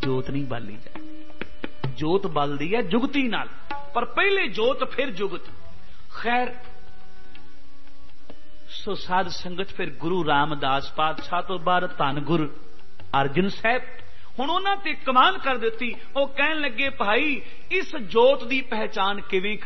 जोत नहीं बाली जाती। जोत बलदी है जुगती नाल, पर पहले जोत फिर जुगत। खैर सो साध संगत फिर गुरु रामदास पातशाह तो बाद धन गुरु अर्जन साहब हुण उन्हां ते कमान कर दित्ती। वो कहन लगे भाई इस जोत की पहचान किवें